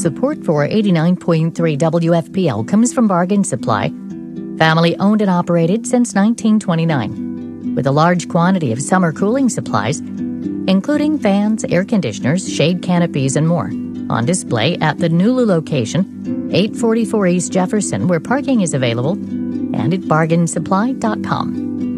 Support for 89.3 WFPL comes from Bargain Supply, family owned and operated since 1929, with a large quantity of summer cooling supplies, including fans, air conditioners, shade canopies, and more, on display at the Nulu location, 844 East Jefferson, where parking is available, and at bargainsupply.com.